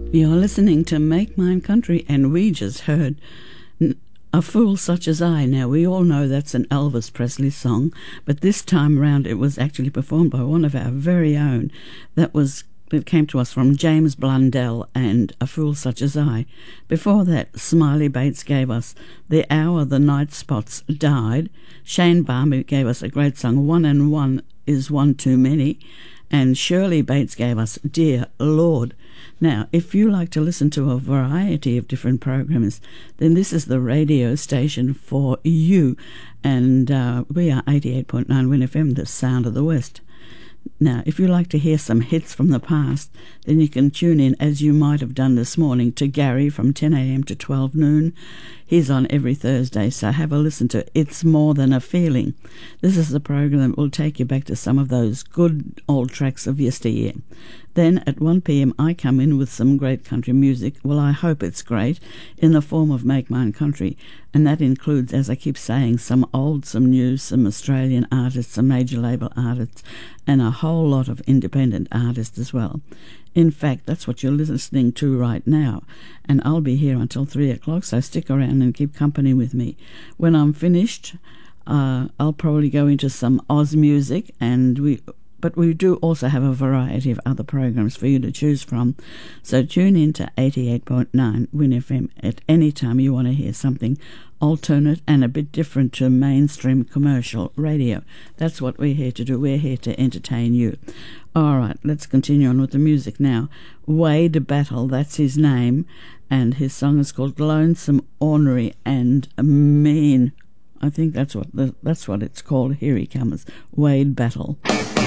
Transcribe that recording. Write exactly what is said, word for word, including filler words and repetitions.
You're listening to Make Mine Country, and we just heard A Fool Such As I. Now, we all know that's an Elvis Presley song, but this time round it was actually performed by one of our very own. That was It came to us from James Blundell and A Fool Such As I. Before that, Smiley Bates gave us The Hour the Night Spots Died. Shane Barmy gave us a great song, One and One is One Too Many. And Shirley Bates gave us Dear Lord. Now, if you like to listen to a variety of different programs, then this is the radio station for you. And uh, we are eighty-eight point nine Win F M, the sound of the West. Now, if you like to hear some hits from the past, then you can tune in, as you might have done this morning, to Gary from ten a.m. to twelve noon. He's on every Thursday, so have a listen to It's More Than a Feeling. This is the program that will take you back to some of those good old tracks of yesteryear. Then at one p.m. I come in with some great country music. Well, I hope it's great, in the form of Make Mine Country. And that includes, as I keep saying, some old, some new, some Australian artists, some major label artists, and a whole lot of independent artists as well. In fact, that's what you're listening to right now. And I'll be here until three o'clock, so stick around and keep company with me. When I'm finished, uh, I'll probably go into some Oz music, and we... But we do also have a variety of other programs for you to choose from. So tune in to eighty-eight point nine Win F M at any time you want to hear something alternate and a bit different to mainstream commercial radio. That's what we're here to do. We're here to entertain you. All right, let's continue on with the music now. Wade Battle, that's his name, and his song is called Lonesome, Ornery and Mean. I think that's what the, that's what it's called. Here he comes, Wade Battle.